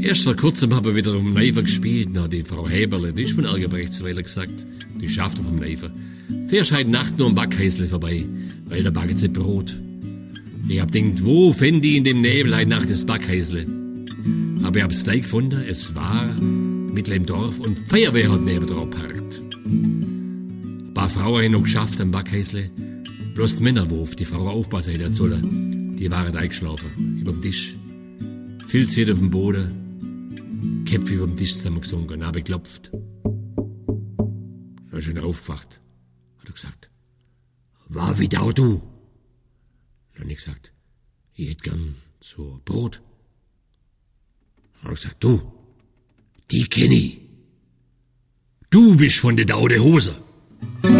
Erst vor kurzem haben wir wieder um Neifer gespielt, na die Frau Häberle, die ist von Ergebrechtsweiler gesagt, die Schafte vom Neifer. Fährst heute Nacht nur am Backhäusle vorbei, weil da backen sie Brot. Ich hab gedacht, wo fänd ich in dem Nebel heute Nacht das Backhäusle? Aber ich hab's gleich gefunden, es war mitten im Dorf und die Feuerwehr hat neben drauf geparkt. Ein paar Frauen haben noch geschafft am Backhäusle, bloß die Männer, wo auf die Frau aufpassen hätten sollen, die waren eingeschlafen, überm Tisch. Filzhüte auf dem Boden, Köpfe über dem Tisch zusammengesunken, habe geklopft. Dann ist er aufgewacht, hat er gesagt, war wieder auch du? Dann habe ich gesagt, ich hätte gern so Brot. Dann hat er gesagt, du, die kenn ich. Du bist von der Daude Hose.